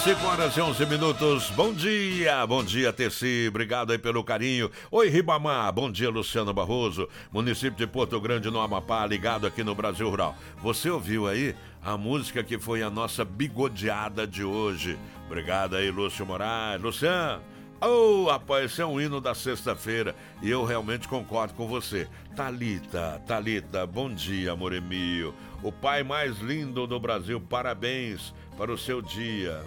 5h11. Bom dia, Tessi, obrigado aí pelo carinho. Oi, Ribamar, bom dia, Luciano Barroso, município de Porto Grande, no Amapá, ligado aqui no Brasil Rural. Você ouviu aí a música que foi a nossa bigodeada de hoje? Obrigado aí, Lúcio Moraes. Luciano, oh, rapaz, esse é um hino da sexta-feira e eu realmente concordo com você. Thalita, bom dia, amor Emílio. O pai mais lindo do Brasil, parabéns para o seu dia.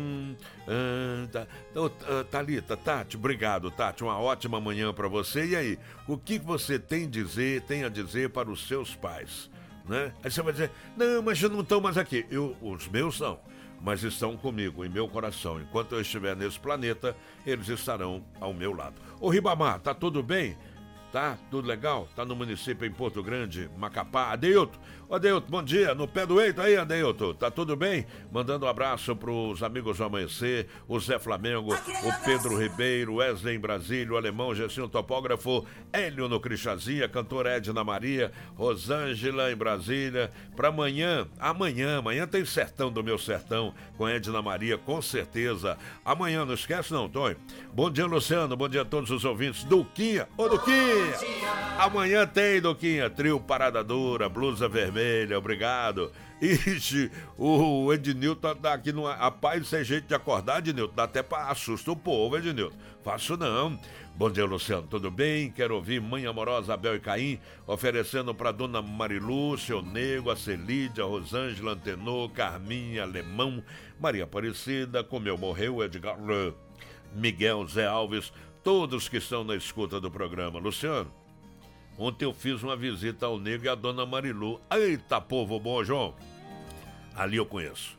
Thalita, Tati, obrigado, Tati, uma ótima manhã para você. E aí, o que você tem a dizer para os seus pais? Né? Aí você vai dizer, não, mas eu não estão mais aqui. Os meus não, mas estão comigo, em meu coração. Enquanto eu estiver nesse planeta, eles estarão ao meu lado. Ô Ribamar, tá tudo bem? Tá? Tudo legal? Tá no município em Porto Grande, Macapá. Adeilton, bom dia. No pé do eito aí, Adeilton. Tá tudo bem? Mandando um abraço pros amigos do Amanhecer, o Zé Flamengo, o Pedro Ribeiro, Wesley em Brasília, o Alemão, Gessinho Topógrafo, Hélio no Crixazia, cantora Edna Maria, Rosângela em Brasília. Pra amanhã tem Sertão do Meu Sertão, com Edna Maria, com certeza. Amanhã, não esquece não, Tonho. Bom dia, Luciano. Bom dia a todos os ouvintes. Duquinha, Duquinha. Amanhã tem, Duquinha, trio Parada Dura, blusa vermelha, obrigado. Ixi, o Ednilton tá aqui no. Rapaz, sem jeito de acordar, Ednilton, dá até pra assustar o povo, Ednilton. Faço não. Bom dia, Luciano, tudo bem? Quero ouvir Mãe Amorosa, Abel e Caim, oferecendo pra Dona Marilúcia, o Nego, a Celídia, a Rosângela, Antenor, Carminha, Alemão, Maria Aparecida, Comeu Morreu, Edgar, Miguel, Zé Alves, todos que estão na escuta do programa. Luciano, ontem eu fiz uma visita ao Nego e à Dona Marilu. Eita, povo bom, João. Ali eu conheço,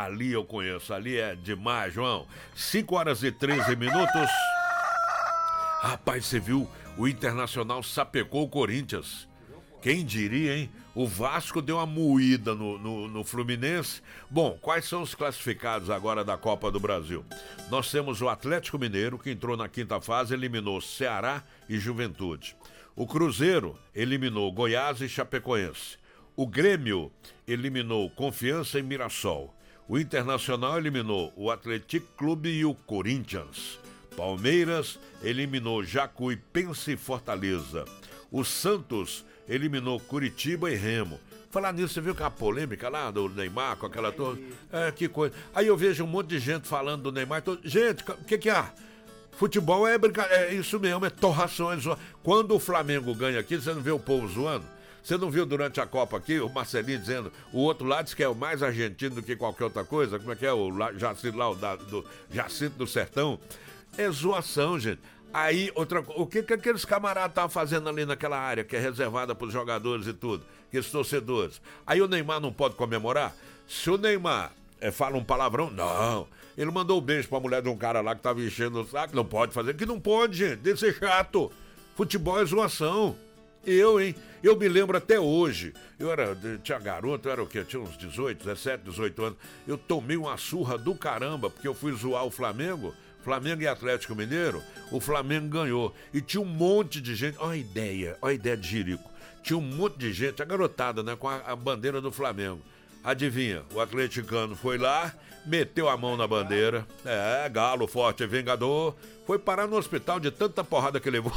ali é demais, João. 5h13. Rapaz, você viu? O Internacional sapecou o Corinthians. Quem diria, hein? O Vasco deu uma moída no Fluminense. Bom, quais são os classificados agora da Copa do Brasil? Nós temos o Atlético Mineiro, que entrou na quinta fase, eliminou Ceará e Juventude. O Cruzeiro eliminou Goiás e Chapecoense. O Grêmio eliminou Confiança e Mirassol. O Internacional eliminou o Atlético Clube e o Corinthians. Palmeiras eliminou Jacuipense e Fortaleza. O Santos eliminou Curitiba e Remo. Falar nisso, você viu aquela polêmica lá do Neymar com aquela toda? Que coisa. Aí eu vejo um monte de gente falando do Neymar. Gente, o que há? Futebol é brincadeira, é isso mesmo, é torrações. Quando o Flamengo ganha aqui, você não vê o povo zoando? Você não viu durante a Copa aqui o Marcelinho dizendo, o outro lado diz que é o mais argentino do que qualquer outra coisa? Como é que é o Jacinto lá, do Jacinto do Sertão? É zoação, gente. Aí, o que aqueles camaradas estavam fazendo ali naquela área que é reservada para os jogadores e tudo, aqueles torcedores? Aí o Neymar não pode comemorar? Se o Neymar fala um palavrão, não. Ele mandou um beijo para a mulher de um cara lá que estava enchendo o saco, não pode fazer, que não pode, gente, deve ser chato. Futebol é zoação. Eu me lembro até hoje, tinha garoto, eu era o quê? Tinha uns 17, 18 anos, eu tomei uma surra do caramba, porque eu fui zoar o Flamengo e Atlético Mineiro, o Flamengo ganhou, e tinha um monte de gente, olha a ideia de jirico, tinha um monte de gente, a garotada, né, com a bandeira do Flamengo. Adivinha, o atleticano foi lá, meteu a mão na bandeira, galo forte e vingador, foi parar no hospital de tanta porrada que levou.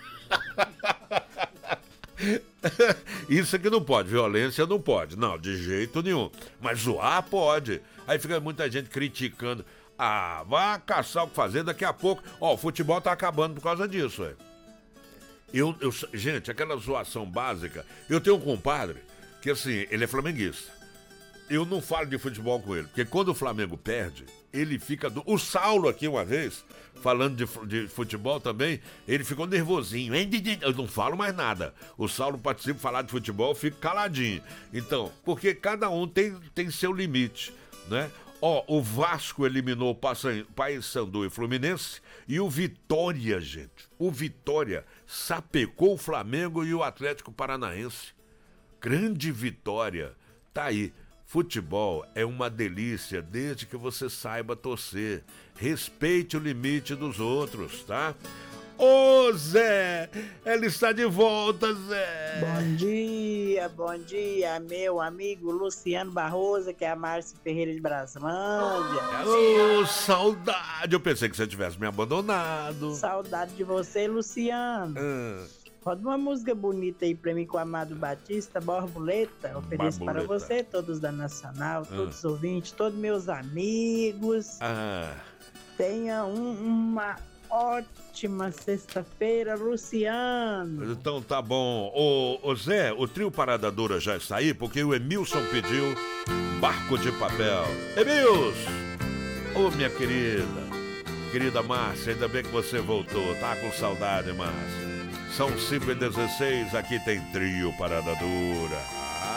Isso aqui não pode, violência não pode, não, de jeito nenhum, mas zoar pode. Aí fica muita gente criticando. Vai caçar o que fazer daqui a pouco. O futebol tá acabando por causa disso, Gente, aquela zoação básica. Eu tenho um compadre que, assim, ele é flamenguista. Eu não falo de futebol com ele, porque quando o Flamengo perde, ele fica... O Saulo aqui uma vez, falando de futebol também, ele ficou nervosinho. Eu não falo mais nada. O Saulo participa de falar de futebol, eu fico caladinho. Então, porque cada um tem seu limite, né? O Vasco eliminou o Paysandu e Fluminense e o Vitória, gente. O Vitória sapecou o Flamengo e o Atlético Paranaense. Grande vitória. Tá aí. Futebol é uma delícia desde que você saiba torcer. Respeite o limite dos outros, tá? Ô, Zé, ela está de volta, Zé. Bom dia, meu amigo Luciano Barroso, que é a Márcia Ferreira de Braslândia. Ô, saudade, eu pensei que você tivesse me abandonado. Saudade de você, Luciano. Roda uma música bonita aí pra mim com o Amado Batista, Borboleta. Ofereço para você, todos da Nacional, todos os ouvintes, todos meus amigos. Tenha uma ótima sexta-feira, Luciano. Então tá bom. Ô Zé, o trio Parada Dura já está aí, porque o Emilson pediu Barco de Papel. Emilson! Ô, minha querida Márcia, ainda bem que você voltou. Tá com saudade, Márcia. São 5h16, aqui tem trio Parada Dura.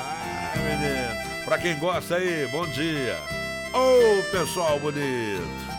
Menino. Pra quem gosta aí, bom dia. Ô, pessoal bonito.